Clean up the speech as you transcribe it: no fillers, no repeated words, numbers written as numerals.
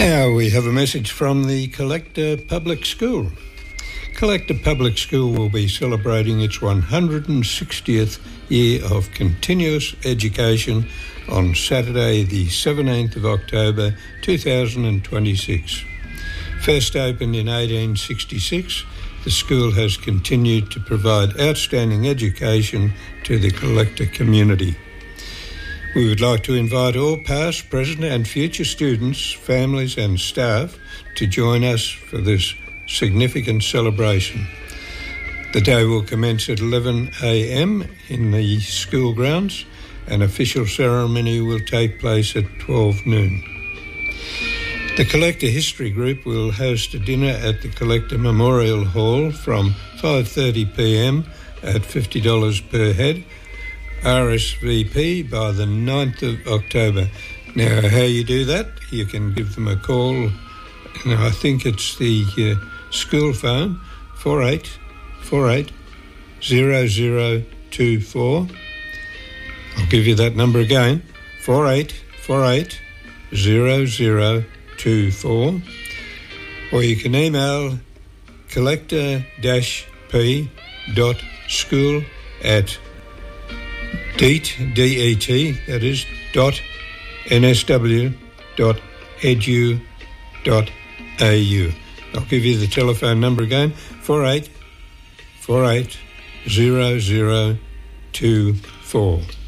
Now we have a message from the Collector Public School. Collector Public School will be celebrating its 160th year of continuous education on Saturday the 17th of October 2026. First opened in 1866, the school has continued to provide outstanding education to the Collector community. We would like to invite all past, present and future students, families and staff to join us for this significant celebration. The day will commence at 11 a.m. in the school grounds. An official ceremony will take place at 12 noon. The Collector History Group will host a dinner at the Collector Memorial Hall from 5:30 p.m. at $50 per head. RSVP by the 9th of October. Now, how you do that, you can give them a call. And I think it's the school phone, 4848-0024. I'll give you that number again, 4848-0024. Or you can email collector-p.school@DET, that is, .nsw.edu.au. I'll give you the telephone number again, 4848-0024.